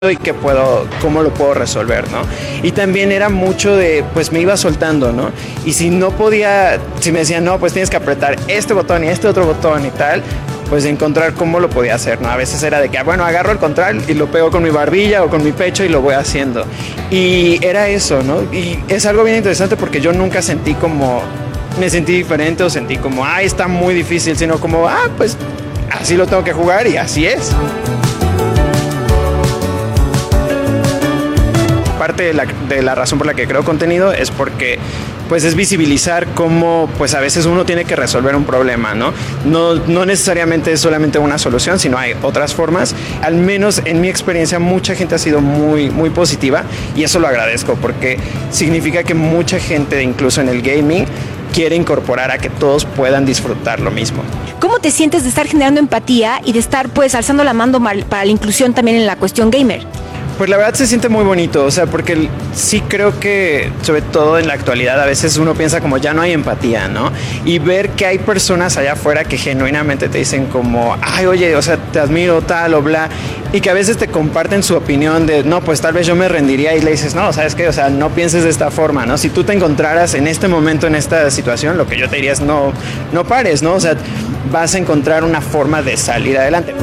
y cómo lo puedo resolver, ¿no? Y también era mucho de, pues me iba soltando, ¿no? Y si no podía, si me decían, no, pues tienes que apretar este botón y este otro botón y tal, pues encontrar cómo lo podía hacer, ¿no? A veces era de que, bueno, agarro el control y lo pego con mi barbilla o con mi pecho y lo voy haciendo. Y era eso, ¿no? Y es algo bien interesante porque yo nunca me sentí diferente o sentí como, está muy difícil, sino como, pues así lo tengo que jugar y así es. Parte de la razón por la que creo contenido es porque pues es visibilizar cómo pues a veces uno tiene que resolver un problema, ¿no? No necesariamente es solamente una solución, sino hay otras formas. Al menos en mi experiencia mucha gente ha sido muy, muy positiva y eso lo agradezco porque significa que mucha gente, incluso en el gaming, quiere incorporar a que todos puedan disfrutar lo mismo. ¿Cómo te sientes de estar generando empatía y de estar pues alzando la mano para la inclusión también en la cuestión gamer? Pues la verdad se siente muy bonito, o sea, porque sí creo que, sobre todo en la actualidad, a veces uno piensa como ya no hay empatía, ¿no? Y ver que hay personas allá afuera que genuinamente te dicen como, oye, o sea, te admiro, tal o bla, y que a veces te comparten su opinión de, no, pues tal vez yo me rendiría y le dices, no, ¿sabes qué? O sea, no pienses de esta forma, ¿no? Si tú te encontraras en este momento, en esta situación, lo que yo te diría es no pares, ¿no? O sea, vas a encontrar una forma de salir adelante.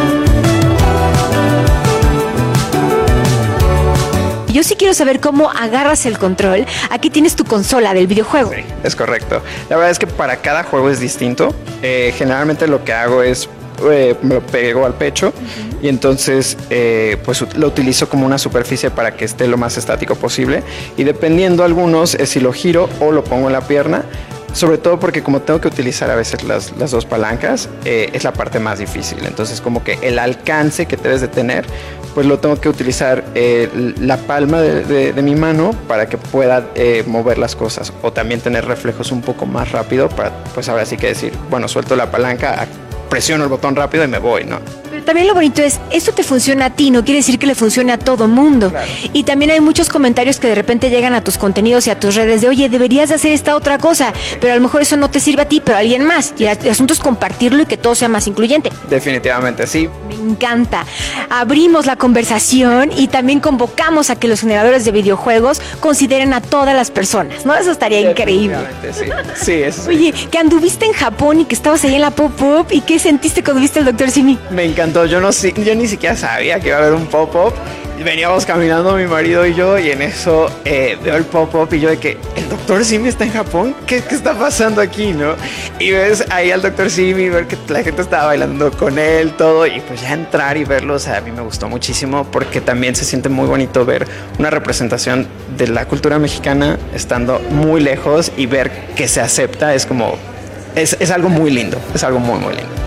Yo sí quiero saber cómo agarras el control. Aquí tienes tu consola del videojuego. Sí, es correcto. La verdad es que para cada juego es distinto. Generalmente lo que hago es me lo pego al pecho y entonces pues lo utilizo como una superficie para que esté lo más estático posible. Y dependiendo algunos es si lo giro o lo pongo en la pierna. Sobre todo porque como tengo que utilizar a veces las dos palancas, es la parte más difícil. Entonces como que el alcance que debes de tener, pues lo tengo que utilizar la palma de mi mano para que pueda mover las cosas. O también tener reflejos un poco más rápido para pues ahora sí que decir, bueno, suelto la palanca, presiono el botón rápido y me voy, ¿no? Pero también lo bonito es, esto te funciona a ti, no quiere decir que le funcione a todo mundo. Claro. Y también hay muchos comentarios que de repente llegan a tus contenidos y a tus redes de, oye, deberías de hacer esta otra cosa, pero a lo mejor eso no te sirve a ti, pero a alguien más. Y el asunto es compartirlo y que todo sea más incluyente. Definitivamente, sí. Me encanta. Abrimos la conversación y también convocamos a que los generadores de videojuegos consideren a todas las personas, ¿no? Eso estaría increíble. Sí, sí, eso sí. Oye, que anduviste en Japón y que estabas ahí en la pop-up, ¿y qué sentiste cuando viste al Dr. Simi? Me encantó, yo ni siquiera sabía que iba a haber un pop-up. Veníamos caminando mi marido y yo y en eso veo el pop-up y yo de que el Dr. Simi está en Japón, ¿qué está pasando aquí, no? Y ves ahí al Dr. Simi, ver que la gente estaba bailando con él, todo, y pues ya entrar y verlo, o sea, a mí me gustó muchísimo porque también se siente muy bonito ver una representación de la cultura mexicana estando muy lejos y ver que se acepta, es como, es algo muy lindo, es algo muy, muy lindo.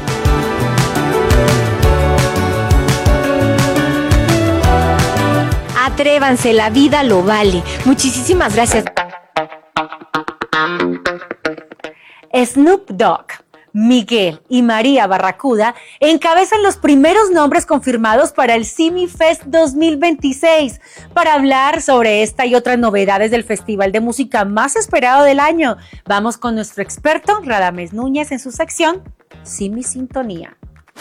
Atrévanse, la vida lo vale. Muchísimas gracias. Snoop Dogg, Miguel y María Barracuda encabezan los primeros nombres confirmados para el Simi Fest 2026 para hablar sobre esta y otras novedades del festival de música más esperado del año. Vamos con nuestro experto Radamés Núñez en su sección Simi Sintonía.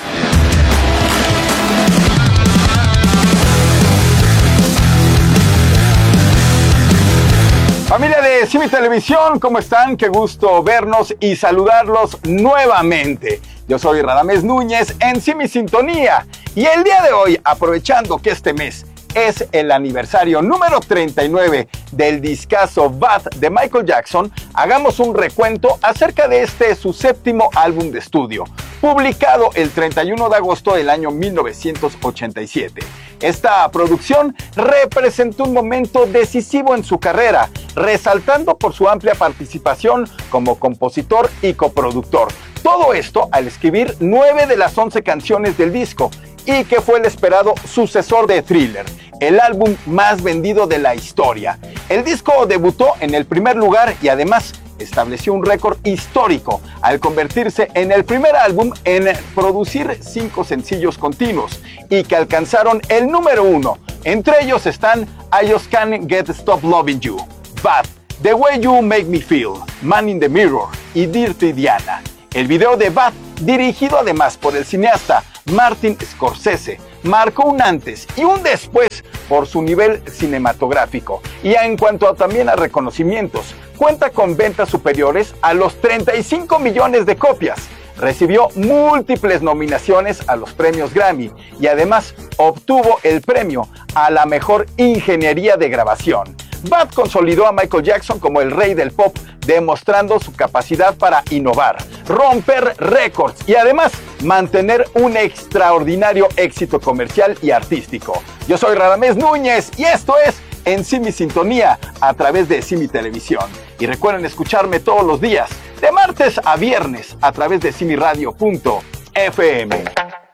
Familia de Simi Televisión, ¿cómo están? Qué gusto vernos y saludarlos nuevamente. Yo soy Radamés Núñez en Simi Sintonía y el día de hoy, aprovechando que este mes es el aniversario número 39 del discazo Bad de Michael Jackson, hagamos un recuento acerca de su séptimo álbum de estudio, publicado el 31 de agosto del año 1987. Esta producción representó un momento decisivo en su carrera, resaltando por su amplia participación como compositor y coproductor. Todo esto al escribir 9 de las 11 canciones del disco, y que fue el esperado sucesor de Thriller, el álbum más vendido de la historia. El disco debutó en el primer lugar y además estableció un récord histórico al convertirse en el primer álbum en producir 5 sencillos continuos y que alcanzaron el número 1. Entre ellos están I Just Can't Get Stop Loving You, Bad, The Way You Make Me Feel, Man in the Mirror y Dirty Diana. El video de Bad, dirigido además por el cineasta Martin Scorsese, marcó un antes y un después por su nivel cinematográfico. Y en cuanto también a reconocimientos, cuenta con ventas superiores a los 35 millones de copias. Recibió múltiples nominaciones a los premios Grammy y además obtuvo el premio a la mejor ingeniería de grabación. Bad consolidó a Michael Jackson como el rey del pop, demostrando su capacidad para innovar, romper récords y además mantener un extraordinario éxito comercial y artístico. Yo soy Radamés Núñez y esto es En Simi Sintonía a través de Simi Televisión. Y recuerden escucharme todos los días, de martes a viernes, a través de simiradio.fm.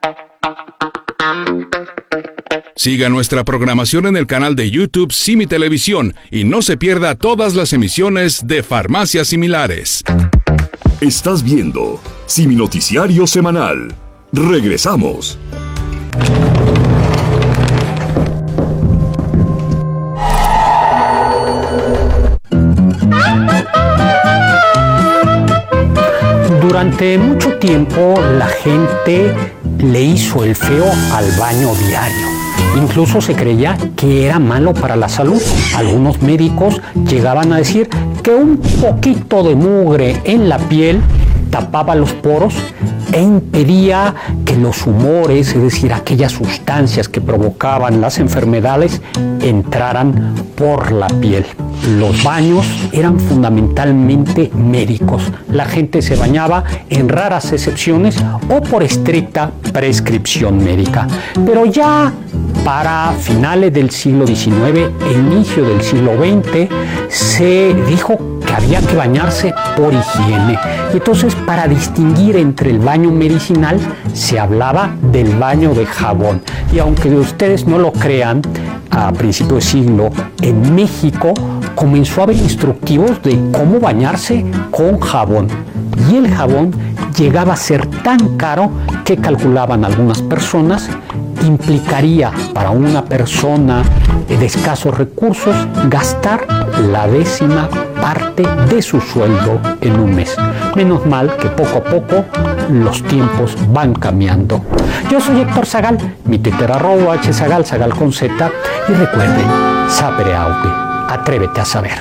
Siga nuestra programación en el canal de YouTube Simi Televisión y no se pierda todas las emisiones de Farmacias Similares. Estás viendo Simi Noticiario Semanal. Regresamos. Durante mucho tiempo la gente le hizo el feo al baño diario. Incluso se creía que era malo para la salud. Algunos médicos llegaban a decir que un poquito de mugre en la piel tapaba los poros e impedía que los humores, es decir, aquellas sustancias que provocaban las enfermedades, entraran por la piel. Los baños eran fundamentalmente médicos. La gente se bañaba en raras excepciones o por estricta prescripción médica. Pero ya para finales del siglo XIX, inicio del siglo XX, se dijo que había que bañarse por higiene. Y entonces, para distinguir entre el baño medicinal, se hablaba del baño de jabón. Y aunque ustedes no lo crean, a principios de siglo, en México comenzó a haber instructivos de cómo bañarse con jabón. Y el jabón llegaba a ser tan caro que calculaban algunas personas implicaría para una persona de escasos recursos gastar la 10ª parte de su sueldo en un mes. Menos mal que poco a poco los tiempos van cambiando. Yo soy Héctor Zagal, mi Twitter @hzagal, Zagal con Z, y recuerden, sapere aude, atrévete a saber.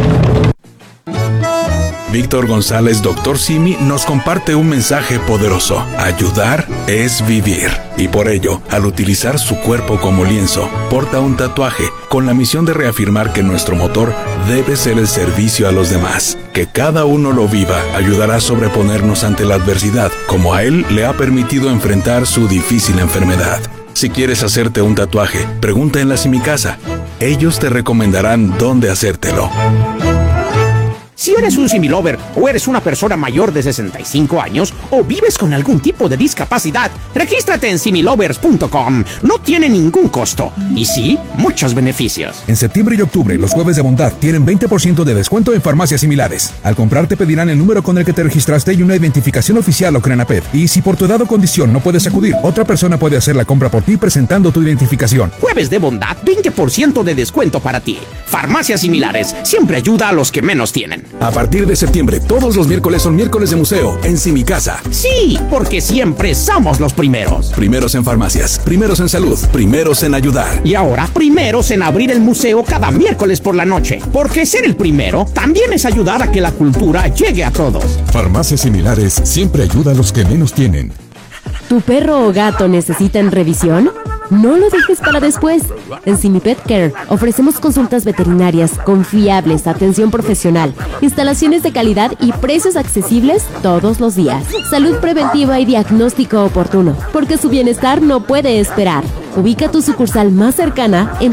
Víctor González, Dr. Simi, nos comparte un mensaje poderoso. Ayudar es vivir. Y por ello, al utilizar su cuerpo como lienzo, porta un tatuaje con la misión de reafirmar que nuestro motor debe ser el servicio a los demás. Que cada uno lo viva ayudará a sobreponernos ante la adversidad, como a él le ha permitido enfrentar su difícil enfermedad. Si quieres hacerte un tatuaje, pregunta en la Simicasa. Ellos te recomendarán dónde hacértelo. Si eres un Similover o eres una persona mayor de 65 años o vives con algún tipo de discapacidad, regístrate en similovers.com. No tiene ningún costo. Y sí, muchos beneficios. En septiembre y octubre, los jueves de bondad tienen 20% de descuento en farmacias similares. Al comprar te pedirán el número con el que te registraste y una identificación oficial o CRENAPED. Y si por tu edad o condición no puedes acudir, otra persona puede hacer la compra por ti presentando tu identificación. Jueves de bondad, 20% de descuento para ti. Farmacias Similares siempre ayuda a los que menos tienen. A partir de septiembre, todos los miércoles son miércoles de museo en Simicasa. Sí, porque siempre somos los primeros. Primeros en farmacias, primeros en salud, primeros en ayudar. Y ahora, primeros en abrir el museo cada miércoles por la noche. Porque ser el primero también es ayudar a que la cultura llegue a todos. Farmacias Similares siempre ayuda a los que menos tienen. ¿Tu perro o gato necesitan revisión? No lo dejes para después. En Simi Pet Care ofrecemos consultas veterinarias confiables, atención profesional, instalaciones de calidad y precios accesibles todos los días. Salud preventiva y diagnóstico oportuno, porque su bienestar no puede esperar. Ubica tu sucursal más cercana en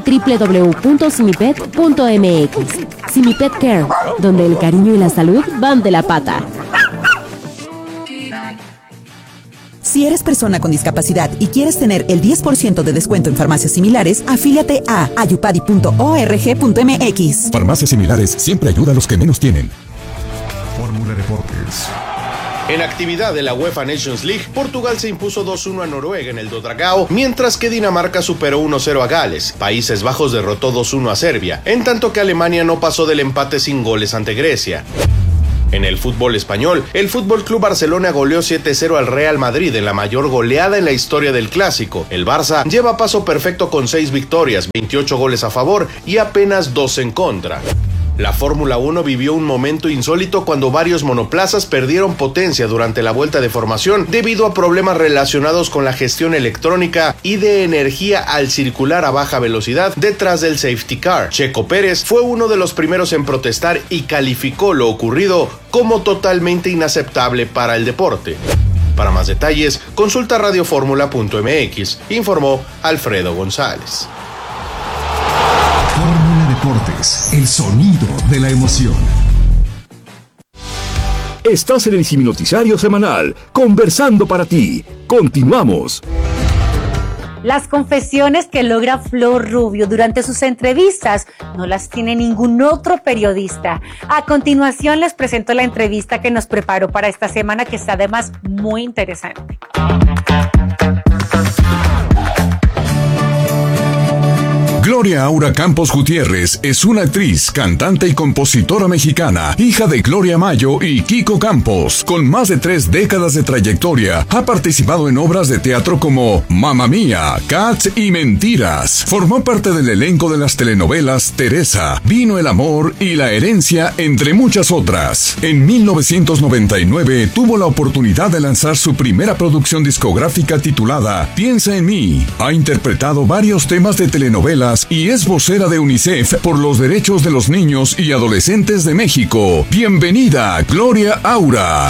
www.simipet.mx. Simi Pet Care, donde el cariño y la salud van de la pata. Si eres persona con discapacidad y quieres tener el 10% de descuento en farmacias similares, afíliate a ayupadi.org.mx. Farmacias Similares siempre ayuda a los que menos tienen. Fórmula Deportes. En actividad de la UEFA Nations League, Portugal se impuso 2-1 a Noruega en el do Dragao, mientras que Dinamarca superó 1-0 a Gales. Países Bajos derrotó 2-1 a Serbia, en tanto que Alemania no pasó del empate sin goles ante Grecia. En el fútbol español, el Fútbol Club Barcelona goleó 7-0 al Real Madrid en la mayor goleada en la historia del clásico. El Barça lleva paso perfecto con 6 victorias, 28 goles a favor y apenas 2 en contra. La Fórmula 1 vivió un momento insólito cuando varios monoplazas perdieron potencia durante la vuelta de formación debido a problemas relacionados con la gestión electrónica y de energía al circular a baja velocidad detrás del safety car. Checo Pérez fue uno de los primeros en protestar y calificó lo ocurrido como totalmente inaceptable para el deporte. Para más detalles, consulta radioformula.mx, informó Alfredo González. Deportes, el sonido de la emoción. Estás en el Simi Noticiario Semanal, conversando para ti. Continuamos. Las confesiones que logra Flor Rubio durante sus entrevistas no las tiene ningún otro periodista. A continuación les presento la entrevista que nos preparó para esta semana, que está además muy interesante. Gloria Aura Campos Gutiérrez es una actriz, cantante y compositora mexicana, hija de Gloria Mayo y Kiko Campos. Con más de 3 décadas de trayectoria, ha participado en obras de teatro como Mamma Mía, Cats y Mentiras. Formó parte del elenco de las telenovelas Teresa, Vino el Amor y La Herencia, entre muchas otras. En 1999 tuvo la oportunidad de lanzar su primera producción discográfica titulada Piensa en mí. Ha interpretado varios temas de telenovelas y es vocera de UNICEF por los derechos de los niños y adolescentes de México. Bienvenida, Gloria Aura.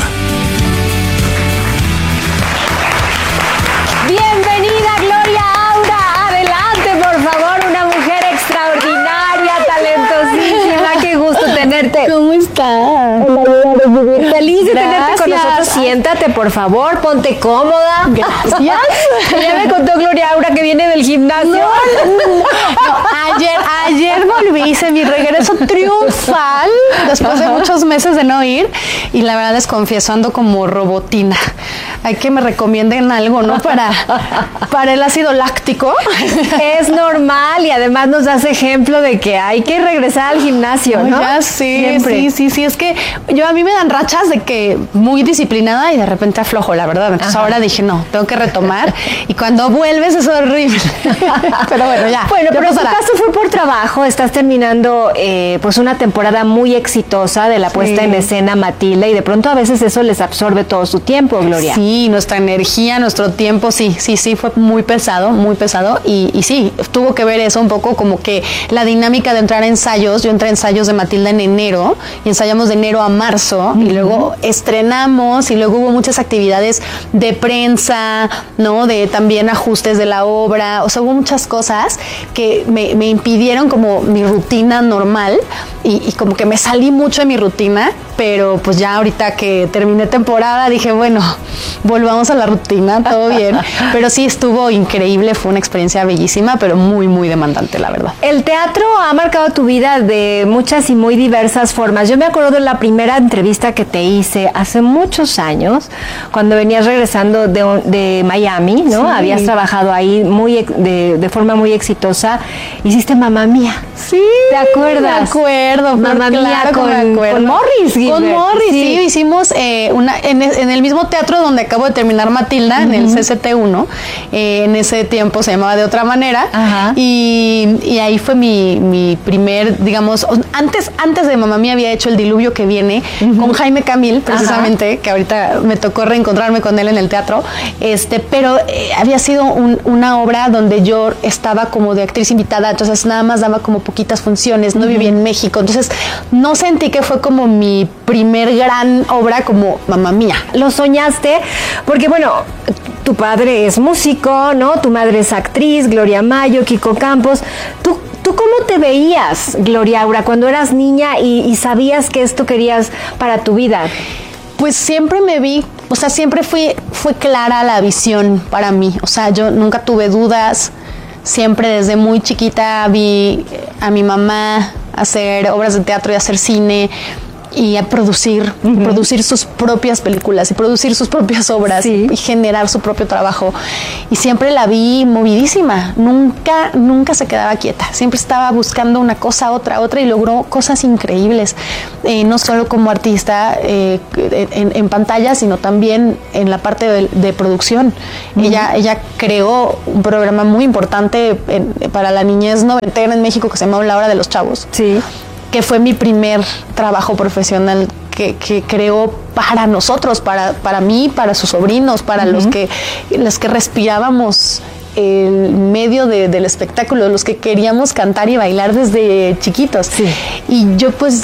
Bienvenida, Gloria Aura. Adelante, por favor, una mujer extraordinaria, talentosísima. Qué gusto tenerte. ¿Cómo estás? Feliz de tenerte con nosotros. Siéntate, por favor, ponte cómoda. Gracias. Ya me contó Gloria Aura que viene del gimnasio. Ayer volví, hice mi regreso triunfal después de muchos meses de no ir, y la verdad les confieso, ando como robotina. Hay que me recomienden algo, ¿no? Para el ácido láctico. Es normal, y además nos das ejemplo de que hay que regresar al gimnasio, ¿no? Ya, sí, siempre. Sí, es que a mí me dan rachas de que muy disciplinada y de repente aflojo, la verdad. Entonces ahora dije, no, tengo que retomar, y cuando vuelves es horrible. Pero bueno, ya. Bueno, pero en tu caso fue por trabajo. Estás terminando pues una temporada muy exitosa de la puesta en escena Matilda, y de pronto a veces eso les absorbe todo su tiempo, Gloria. Sí, nuestra energía, nuestro tiempo, sí, fue muy pesado, y sí, tuvo que ver eso un poco, como que la dinámica de entrar a ensayos. Yo entré a ensayos de Matilda en enero, y ensayamos de enero a marzo, y luego estrenamos, y luego hubo muchas actividades de prensa, ¿no? De también ajustes de la obra, o sea, hubo muchas cosas que me impidieron como mi rutina normal, y como que me salí mucho de mi rutina, pero pues ya ahorita que terminé temporada dije, bueno, volvamos a la rutina, todo bien. Pero sí estuvo increíble, fue una experiencia bellísima, pero muy, muy demandante, la verdad. El teatro ha marcado tu vida de muchas y muy diversas formas. Yo me acuerdo de la primera entrevista que te hice hace muchos años, cuando venías regresando de Miami, ¿no? Sí. Habías trabajado ahí de forma muy exitosa. Hiciste Mamma Mía. Sí. ¿Te acuerdas? Me acuerdo. Mamma Mía con Morris. Con Morris, sí. Hicimos en el mismo teatro donde acabo de terminar Matilda, en el CCT1. En ese tiempo se llamaba de otra manera. Ajá. Y ahí fue mi primer, digamos, antes de Mamma Mía había hecho El Diluvio que viene, con Jaime Camil, precisamente, que ahorita me tocó reencontrarme con él en el teatro. Pero había sido una obra donde yo estaba como de actriz invitada, entonces nada más daba como poquitas funciones, no vivía en México, entonces no sentí que fue como mi primer gran obra como Mamma Mía. Lo soñaste porque, bueno, tu padre es músico, ¿no? Tu madre es actriz, Gloria Mayo, Kiko Campos. ¿Tú cómo te veías, Gloria Aura, cuando eras niña y sabías que esto querías para tu vida? Pues siempre me vi, o sea, siempre fue clara la visión para mí. O sea, yo nunca tuve dudas. Siempre desde muy chiquita vi a mi mamá hacer obras de teatro y hacer cine. y a producir sus propias películas y producir sus propias obras y generar su propio trabajo. Y siempre la vi movidísima, nunca se quedaba quieta, siempre estaba buscando una cosa, otra y logró cosas increíbles, no solo como artista en pantalla, sino también en la parte de producción. Ella creó un programa muy importante para la niñez noventera en México que se llamaba La Hora de los Chavos. Sí. Que fue mi primer trabajo profesional que creó para nosotros, para mí, para sus sobrinos, para los que respirábamos el medio del espectáculo, los que queríamos cantar y bailar desde chiquitos. Sí. Y yo pues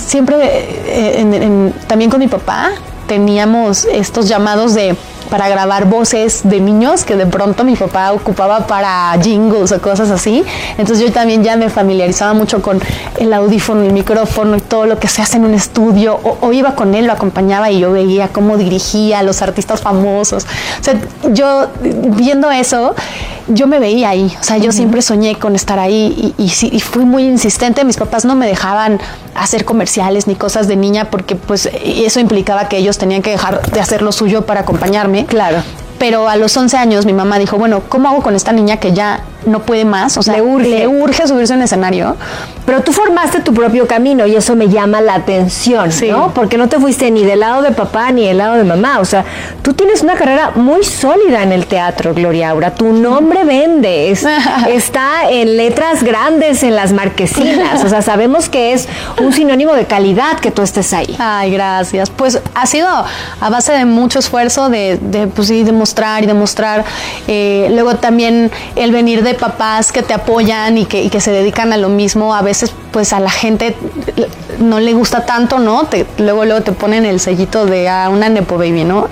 siempre, también con mi papá, teníamos estos llamados para grabar voces de niños que de pronto mi papá ocupaba para jingles o cosas así. Entonces yo también ya me familiarizaba mucho con el audífono, el micrófono y todo lo que se hace en un estudio, o iba con él, lo acompañaba y yo veía cómo dirigía a los artistas famosos. O sea, yo viendo eso, yo me veía ahí. O sea, yo siempre soñé con estar ahí y fui muy insistente. Mis papás no me dejaban hacer comerciales ni cosas de niña porque pues eso implicaba que ellos tenían que dejar de hacer lo suyo para acompañarme. Claro. Pero a los 11 años mi mamá dijo, bueno, ¿cómo hago con esta niña que ya no puede más? O sea, le urge subirse a un escenario. Pero tú formaste tu propio camino y eso me llama la atención, ¿no? Porque no te fuiste ni del lado de papá ni del lado de mamá. O sea, tú tienes una carrera muy sólida en el teatro, Gloria Aura. Tu nombre vende, está en letras grandes en las marquesinas. O sea, sabemos que es un sinónimo de calidad que tú estés ahí. Ay, gracias. Pues ha sido a base de mucho esfuerzo, pues sí, demostrar y demostrar. Luego también el venir de papás que te apoyan y que se dedican a lo mismo. A veces pues a la gente no le gusta tanto, ¿no? Luego te ponen el sellito de una nepo baby, ¿no?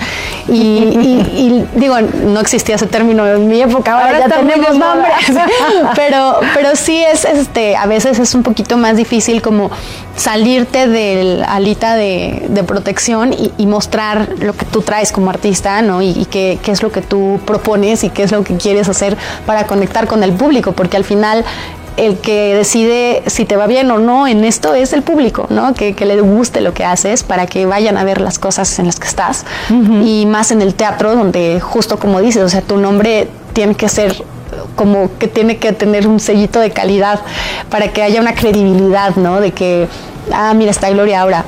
Y digo, no existía ese término en mi época, ahora ya tenemos nombres. pero sí a veces es un poquito más difícil como salirte del alita de protección y mostrar lo que tú traes como artista, ¿no? Y qué es lo que tú propones y qué es lo que quieres hacer para conectar con el público, porque al final el que decide si te va bien o no en esto es el público, ¿no? Que le guste lo que haces para que vayan a ver las cosas en las que estás. Y más en el teatro, donde justo como dices, o sea, tu nombre tiene que ser como que tiene que tener un sellito de calidad para que haya una credibilidad, ¿no? De que, mira, está Gloria Aura.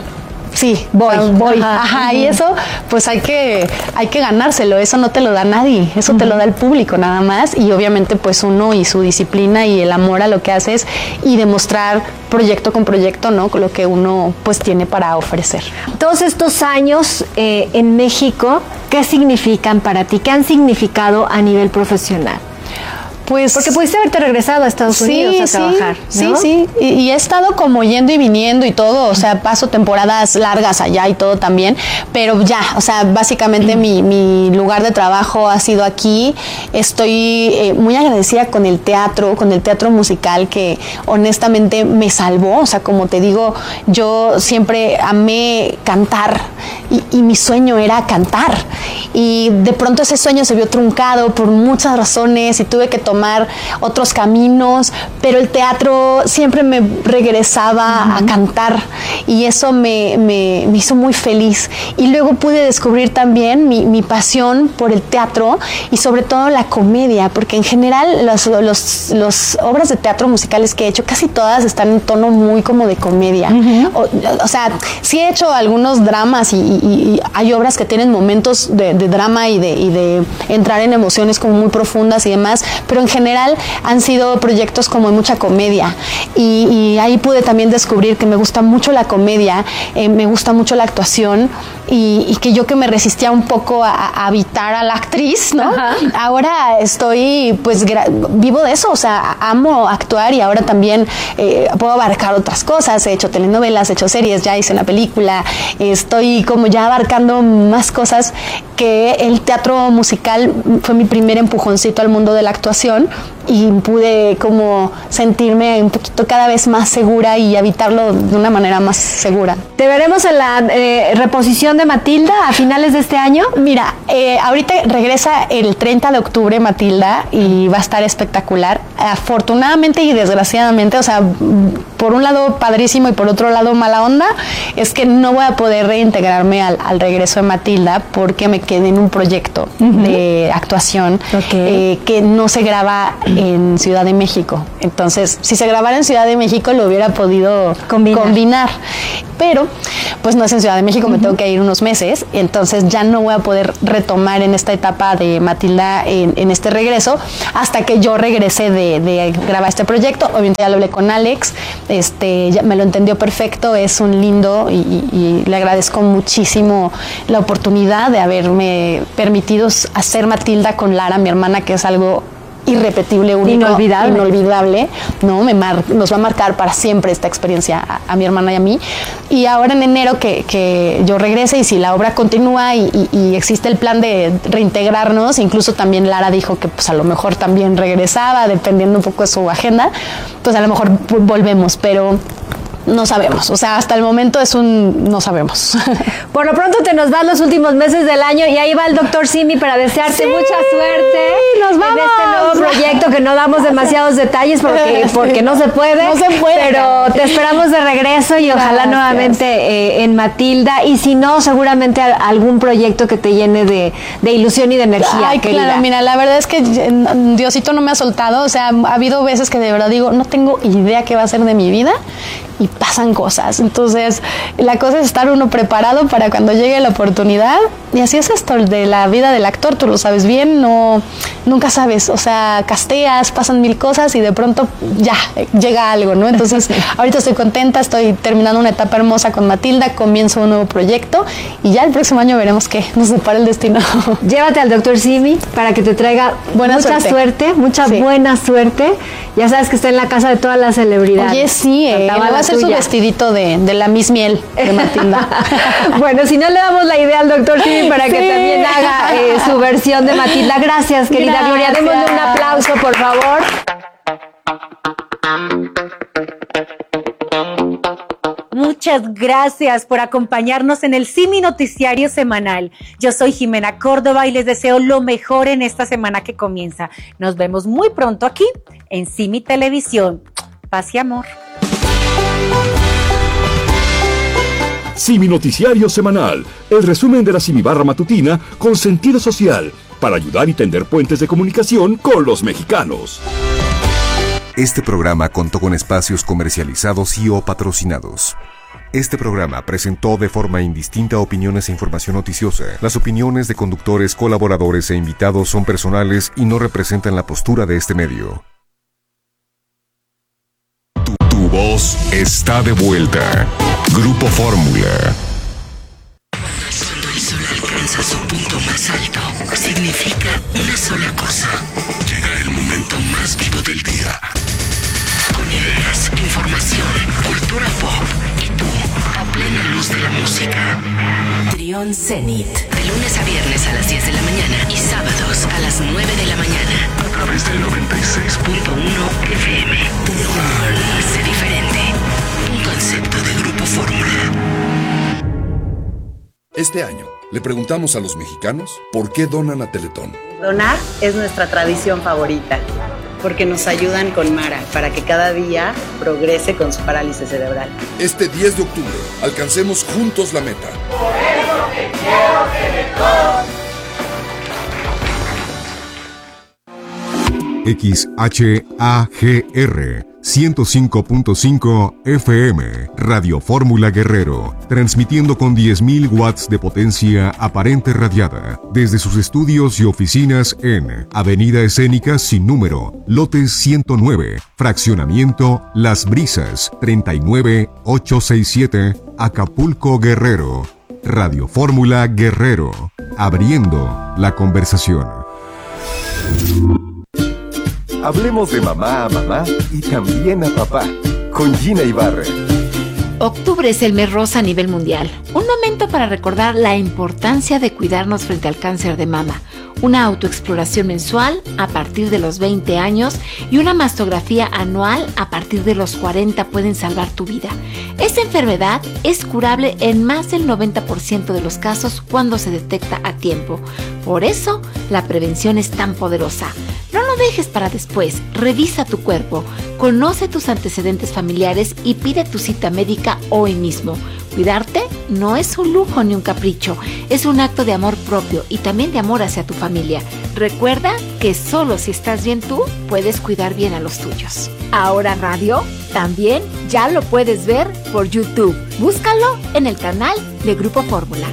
Sí, voy. Ajá, y eso, pues hay que ganárselo. Eso no te lo da nadie. Eso te lo da el público nada más. Y obviamente, pues uno y su disciplina y el amor a lo que haces y demostrar proyecto con proyecto, ¿no? Lo que uno, pues, tiene para ofrecer. Todos estos años en México, ¿qué significan para ti? ¿Qué han significado a nivel profesional? Pues, porque pudiste haberte regresado a Estados Unidos a trabajar, ¿no? Sí. Y he estado como yendo y viniendo y todo, o sea, paso temporadas largas allá y todo también, pero ya, o sea, básicamente mi lugar de trabajo ha sido aquí. Estoy muy agradecida con el teatro musical que honestamente me salvó. O sea, como te digo, yo siempre amé cantar y mi sueño era cantar. Y de pronto ese sueño se vio truncado por muchas razones y tuve que tomar otros caminos, pero el teatro siempre me regresaba a cantar y eso me hizo muy feliz. Y luego pude descubrir también mi pasión por el teatro y sobre todo la comedia, porque en general las obras de teatro musicales que he hecho, casi todas están en tono muy como de comedia. O sea, sí he hecho algunos dramas y hay obras que tienen momentos de drama y de entrar en emociones como muy profundas y demás, pero en general han sido proyectos como de mucha comedia y ahí pude también descubrir que me gusta mucho la comedia, me gusta mucho la actuación y que yo que me resistía un poco a habitar a la actriz, ¿no? Ahora estoy, pues vivo de eso, o sea, amo actuar y ahora también puedo abarcar otras cosas. He hecho telenovelas, he hecho series, ya hice una película, estoy como ya abarcando más cosas, que el teatro musical fue mi primer empujoncito al mundo de la actuación operación y pude como sentirme un poquito cada vez más segura y habitarlo de una manera más segura. ¿Te veremos en la reposición de Matilda a finales de este año? Mira, ahorita regresa el 30 de octubre Matilda y va a estar espectacular. Afortunadamente y desgraciadamente, o sea, por un lado padrísimo y por otro lado mala onda, es que no voy a poder reintegrarme al regreso de Matilda porque me quedé en un proyecto de actuación que no se graba en Ciudad de México. Entonces, si se grabara en Ciudad de México lo hubiera podido combinar. Pero, pues no es en Ciudad de México, me tengo que ir unos meses, entonces ya no voy a poder retomar en esta etapa de Matilda en este regreso hasta que yo regrese de grabar este proyecto. Obviamente ya lo hablé con Alex, ya me lo entendió perfecto, es un lindo y le agradezco muchísimo la oportunidad de haberme permitido hacer Matilda con Lara, mi hermana, que es algo irrepetible, único, inolvidable, ¿no? Nos va a marcar para siempre esta experiencia a mi hermana y a mí. Y ahora en enero que yo regrese y si la obra continúa y existe el plan de reintegrarnos, incluso también Lara dijo que pues a lo mejor también regresaba, dependiendo un poco de su agenda, pues a lo mejor volvemos, pero no sabemos, o sea, hasta el momento no sabemos. Por lo pronto te nos vas los últimos meses del año y ahí va el doctor Simi para desearte mucha suerte. Nos vamos. En este nuevo proyecto que no damos demasiados detalles porque no se puede. No se puede. Pero te esperamos de regreso y ojalá nuevamente en Matilda. Y si no, seguramente algún proyecto que te llene de ilusión y de energía. Ay, querida. Claro, mira, la verdad es que Diosito no me ha soltado. O sea, ha habido veces que de verdad digo, no tengo idea qué va a ser de mi vida. Y pasan cosas. Entonces, la cosa es estar uno preparado para cuando llegue la oportunidad. Y así es esto de la vida del actor, tú lo sabes bien, nunca sabes. O sea, casteas, pasan mil cosas y de pronto ya llega algo, ¿no? Entonces, ahorita estoy contenta, estoy terminando una etapa hermosa con Matilda, comienzo un nuevo proyecto y ya el próximo año veremos qué nos depara el destino. Llévate al doctor Simi para que te traiga mucha suerte, buena suerte. Ya sabes que está en la casa de todas las celebridades. Oye, sí, le va a hacer su vestidito de la Miss Miel de Matilda. Bueno, si no le damos la idea al doctor Simi para que también haga su versión de Matilda. Gracias, querida Gloria. Démosle un aplauso, por favor. Muchas gracias por acompañarnos en el Simi Noticiario Semanal. Yo soy Jimena Córdoba y les deseo lo mejor en esta semana que comienza. Nos vemos muy pronto aquí en Simi Televisión. Paz y amor. Simi Noticiario Semanal, el resumen de la Simi Barra Matutina con sentido social, para ayudar y tender puentes de comunicación con los mexicanos. Este programa contó con espacios comercializados y o patrocinados. Este programa presentó de forma indistinta opiniones e información noticiosa. Las opiniones de conductores, colaboradores e invitados son personales y no representan la postura de este medio. Tu voz está de vuelta. Grupo Fórmula. Cuando el sol alcanza su punto más alto, significa una sola cosa. Llega el momento más vivo del día. Con ideas, información, cultura pop y tú, a plena luz de la música. Trión Zenit. De lunes a viernes a las 10 de la mañana y sábados a las 9 de la mañana. A través del 96.1 FM. Trión. Sé diferente. Un concepto de Grupo Fórmula. Este año, le preguntamos a los mexicanos por qué donan a Teletón. Donar es nuestra tradición favorita, porque nos ayudan con Mara para que cada día progrese con su parálisis cerebral. Este 10 de octubre, alcancemos juntos la meta. Por eso te quiero, Teletón. XHAGR 105.5 FM, Radio Fórmula Guerrero, transmitiendo con 10.000 watts de potencia aparente radiada, desde sus estudios y oficinas en Avenida Escénica sin número, lote 109, fraccionamiento Las Brisas, 39867, Acapulco, Guerrero. Radio Fórmula Guerrero, abriendo la conversación. Hablemos de mamá a mamá y también a papá, con Gina Ibarra. Octubre es el mes rosa a nivel mundial, un momento para recordar la importancia de cuidarnos frente al cáncer de mama, una autoexploración mensual a partir de los 20 años y una mastografía anual a partir de los 40 pueden salvar tu vida. Esta enfermedad es curable en más del 90% de los casos cuando se detecta a tiempo. Por eso, la prevención es tan poderosa. No lo dejes para después. Revisa tu cuerpo, conoce tus antecedentes familiares y pide tu cita médica hoy mismo. Cuidarte no es un lujo ni un capricho, es un acto de amor propio y también de amor hacia tu familia. Recuerda que solo si estás bien tú, puedes cuidar bien a los tuyos. Ahora Radio también ya lo puedes ver por YouTube. Búscalo en el canal de Grupo Fórmula.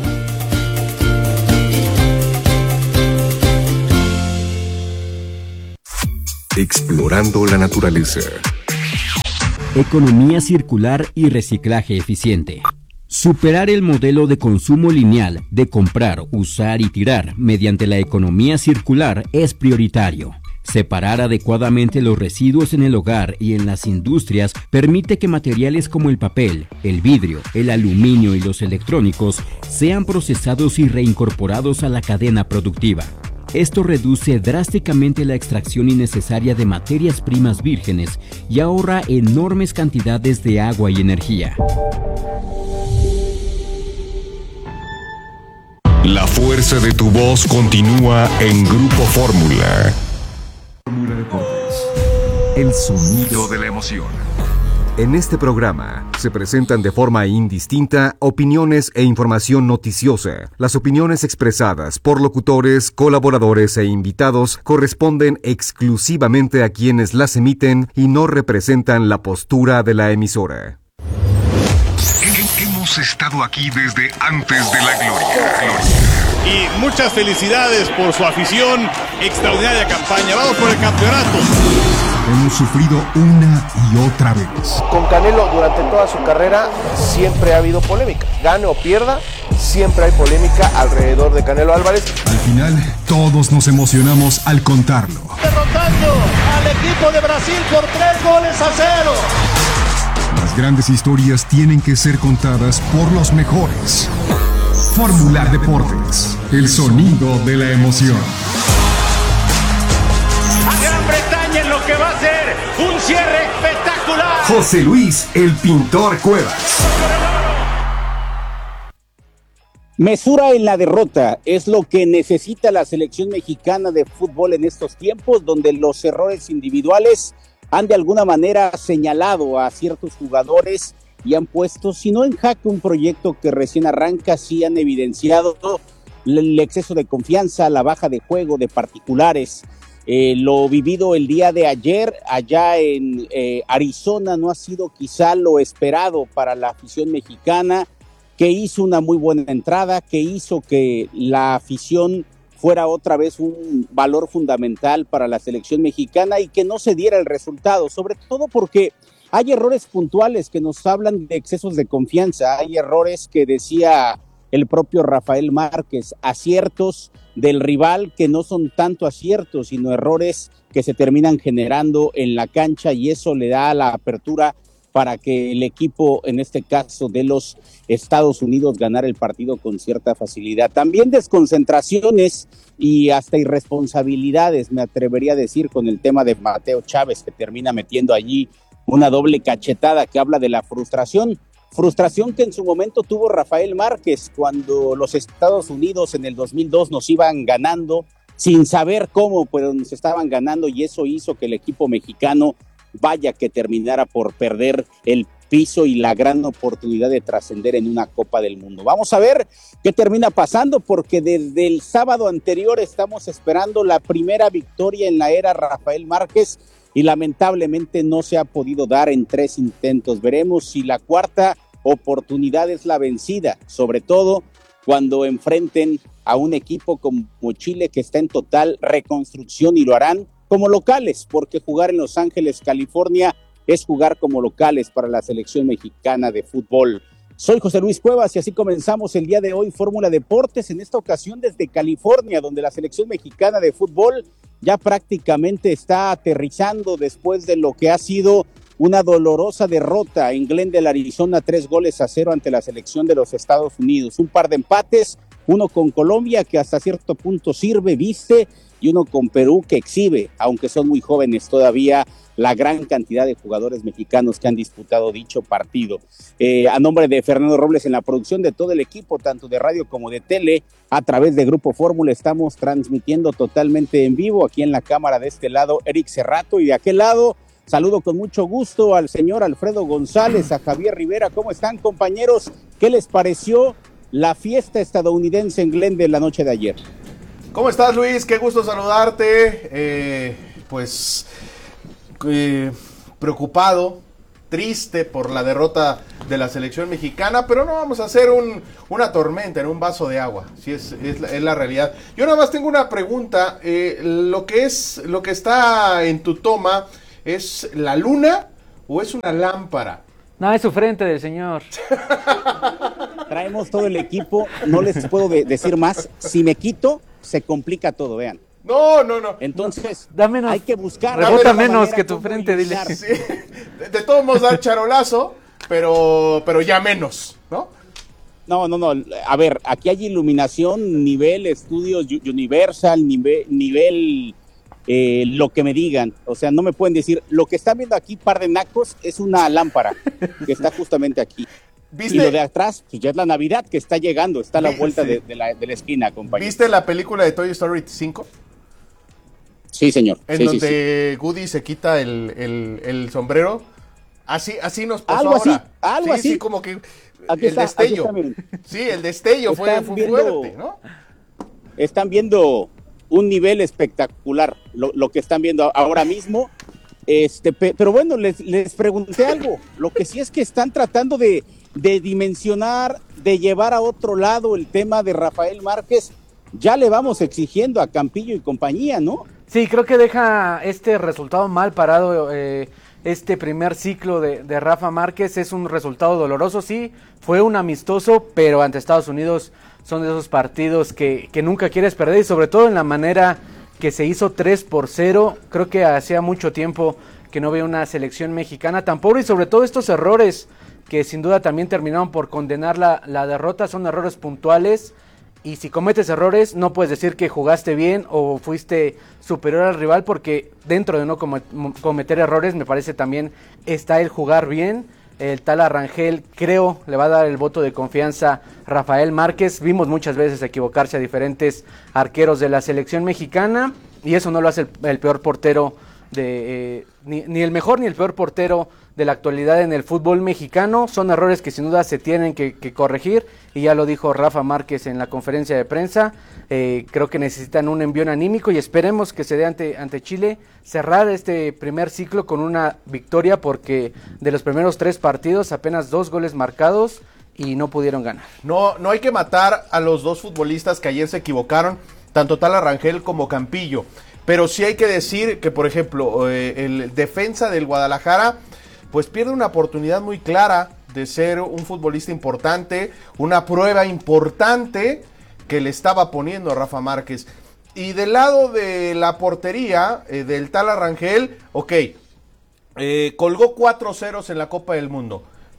Explorando la naturaleza. Economía circular y reciclaje eficiente. Superar el modelo de consumo lineal de comprar, usar y tirar mediante la economía circular es prioritario. Separar adecuadamente los residuos en el hogar y en las industrias permite que materiales como el papel, el vidrio, el aluminio y los electrónicos sean procesados y reincorporados a la cadena productiva. Esto reduce drásticamente la extracción innecesaria de materias primas vírgenes y ahorra enormes cantidades de agua y energía. La fuerza de tu voz continúa en Grupo Fórmula. Fórmula Deportes. El sonido de la emoción. En este programa se presentan de forma indistinta opiniones e información noticiosa. Las opiniones expresadas por locutores, colaboradores e invitados corresponden exclusivamente a quienes las emiten y no representan la postura de la emisora. Hemos estado aquí desde antes de la gloria. Y muchas felicidades por su afición, extraordinaria campaña. Vamos por el campeonato. Hemos sufrido una y otra vez. Con Canelo durante toda su carrera siempre ha habido polémica. Gane o pierda, siempre hay polémica alrededor de Canelo Álvarez. Al final, todos nos emocionamos al contarlo. Derrotando al equipo de Brasil por 3-0. Las grandes historias tienen que ser contadas por los mejores. Fórmula Deportes, el sonido de la emoción. A Gran Bretaña en lo que va a ser un cierre espectacular. José Luis, el Pintor Cuevas. Mesura en la derrota es lo que necesita la selección mexicana de fútbol en estos tiempos, donde los errores individuales han de alguna manera señalado a ciertos jugadores y han puesto, si no en jaque un proyecto que recién arranca, sí han evidenciado el exceso de confianza, la baja de juego de particulares. Lo vivido el día de ayer allá en Arizona no ha sido quizá lo esperado para la afición mexicana, que hizo una muy buena entrada, que hizo que la afición fuera otra vez un valor fundamental para la selección mexicana y que no se diera el resultado, sobre todo porque hay errores puntuales que nos hablan de excesos de confianza, hay errores que decía el propio Rafael Márquez, aciertos del rival que no son tanto aciertos, sino errores que se terminan generando en la cancha y eso le da la apertura para que el equipo, en este caso de los Estados Unidos, ganara el partido con cierta facilidad. También desconcentraciones y hasta irresponsabilidades, me atrevería a decir, con el tema de Mateo Chávez, que termina metiendo allí una doble cachetada que habla de la frustración que en su momento tuvo Rafael Márquez cuando los Estados Unidos en el 2002 nos iban ganando, sin saber cómo, pero nos estaban ganando y eso hizo que el equipo mexicano vaya que terminara por perder el piso y la gran oportunidad de trascender en una Copa del Mundo. Vamos a ver qué termina pasando porque desde el sábado anterior estamos esperando la primera victoria en la era Rafael Márquez y lamentablemente no se ha podido dar en 3 intentos. Veremos si la cuarta oportunidad es la vencida, sobre todo cuando enfrenten a un equipo como Chile que está en total reconstrucción y lo harán como locales, porque jugar en Los Ángeles, California, es jugar como locales para la selección mexicana de fútbol. Soy José Luis Cuevas y así comenzamos el día de hoy Fórmula Deportes, en esta ocasión desde California, donde la selección mexicana de fútbol ya prácticamente está aterrizando después de lo que ha sido una dolorosa derrota en Glendale, Arizona, 3-0 ante la selección de los Estados Unidos. Un par de empates, uno con Colombia que hasta cierto punto sirve, viste, y uno con Perú que exhibe, aunque son muy jóvenes todavía, la gran cantidad de jugadores mexicanos que han disputado dicho partido. A nombre de Fernando Robles en la producción de todo el equipo, tanto de radio como de tele, a través de Grupo Fórmula, estamos transmitiendo totalmente en vivo. Aquí en la cámara de este lado, Eric Cerrato, y de aquel lado, saludo con mucho gusto al señor Alfredo González, a Javier Rivera. ¿Cómo están, compañeros? ¿Qué les pareció la fiesta estadounidense en Glendale la noche de ayer? ¿Cómo estás, Luis? Qué gusto saludarte. Preocupado, triste por la derrota de la selección mexicana, pero no vamos a hacer una tormenta en un vaso de agua. Sí, es la realidad. Yo nada más tengo una pregunta. Lo que está en tu toma, ¿es la luna o es una lámpara? No, es su frente del señor. Traemos todo el equipo, no les puedo decir más. Si me quito, se complica todo, vean. No. Entonces, da menos, hay que buscar. Rebota menos que tu frente, dile. Sí. De todos modos dar charolazo, pero ya menos, ¿no? No. A ver, aquí hay iluminación, nivel estudios Universal, nivel lo que me digan. O sea, no me pueden decir, lo que están viendo aquí, par de nacos, es una lámpara que está justamente aquí. ¿Viste? Y lo de atrás, pues ya es la Navidad que está llegando, está a la vuelta de la esquina, compañero. ¿Viste la película de Toy Story 5? Sí, señor. En donde Woody se quita el sombrero. Así nos pasó algo ahora. Algo así. Sí, como que aquí el destello. Sí, el destello fue fuerte, ¿no? Están viendo un nivel espectacular, lo que están viendo ahora mismo. Pero bueno, les pregunté algo. Lo que sí es que están tratando de dimensionar, de llevar a otro lado el tema de Rafael Márquez. Ya le vamos exigiendo a Campillo y compañía, ¿no? Sí, creo que deja este resultado mal parado, este primer ciclo de Rafa Márquez. Es un resultado doloroso, sí, fue un amistoso, pero ante Estados Unidos son de esos partidos que nunca quieres perder, y sobre todo en la manera que se hizo 3-0, creo que hacía mucho tiempo que no veía una selección mexicana tan pobre, y sobre todo estos errores que sin duda también terminaron por condenar la derrota, son errores puntuales. Y si cometes errores, no puedes decir que jugaste bien o fuiste superior al rival, porque dentro de no cometer errores, me parece también está el jugar bien. El Tala Rangel, creo, le va a dar el voto de confianza a Rafael Márquez. Vimos muchas veces equivocarse a diferentes arqueros de la selección mexicana, y eso no lo hace el peor portero ni el mejor ni el peor portero de la actualidad en el fútbol mexicano. Son errores que sin duda se tienen que corregir, y ya lo dijo Rafa Márquez en la conferencia de prensa. Creo que necesitan un envión anímico, y esperemos que se dé ante Chile, cerrar este primer ciclo con una victoria, porque de los primeros 3 partidos apenas 2 goles marcados y no pudieron ganar. No hay que matar a los 2 futbolistas que ayer se equivocaron, tanto Tala Rangel como Campillo. Pero sí hay que decir que, por ejemplo, el defensa del Guadalajara, pues pierde una oportunidad muy clara de ser un futbolista importante, una prueba importante que le estaba poniendo a Rafa Márquez. Y del lado de la portería, del Tala Rangel, colgó 4 ceros en la Copa del Mundo.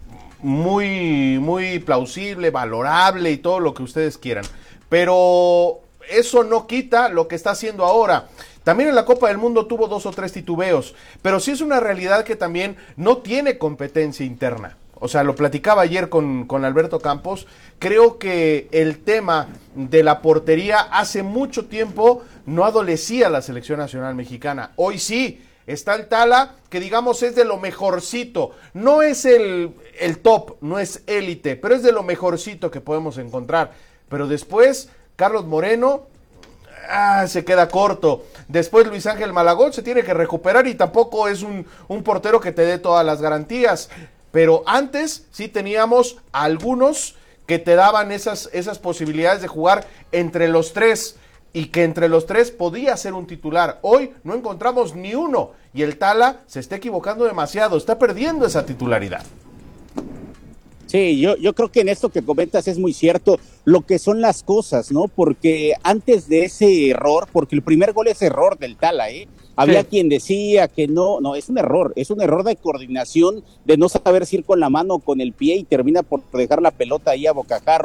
Muy plausible, valorable y todo lo que ustedes quieran. Pero eso no quita lo que está haciendo ahora. También en la Copa del Mundo tuvo 2 o 3 titubeos, pero sí es una realidad que también no tiene competencia interna. O sea, lo platicaba ayer con Alberto Campos. Creo que el tema de la portería hace mucho tiempo no adolecía la selección nacional mexicana. Hoy sí, está el Tala, que digamos es de lo mejorcito. No es el top, no es élite, pero es de lo mejorcito que podemos encontrar. Pero después, Carlos Moreno se queda corto. Después Luis Ángel Malagón se tiene que recuperar, y tampoco es un portero que te dé todas las garantías. Pero antes sí teníamos algunos que te daban esas posibilidades de jugar entre los 3, y que entre los 3 podía ser un titular. Hoy no encontramos ni uno, y el Tala se está equivocando demasiado, está perdiendo esa titularidad. Sí, yo creo que en esto que comentas es muy cierto lo que son las cosas, ¿no? Porque antes de ese error, porque el primer gol es error del Tala, había quien decía que no, es un error de coordinación, de no saber si ir con la mano o con el pie, y termina por dejar la pelota ahí a bocajarro.